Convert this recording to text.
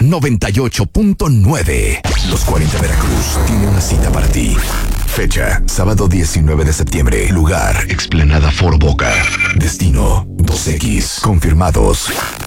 98.9. Los 40 Veracruz tiene una cita para ti. Fecha, sábado 19 de septiembre. Lugar, Explanada Foro Boca. Destino, 2X. Confirmados.